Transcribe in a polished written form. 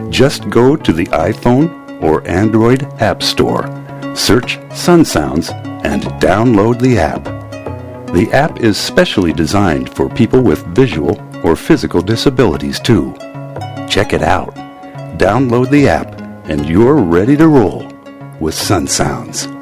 Just go to the iPhone or Android App Store, search Sun Sounds, and download the app. The app is specially designed for people with visual or physical disabilities too. Check it out. Download the app and you're ready to roll with Sun Sounds.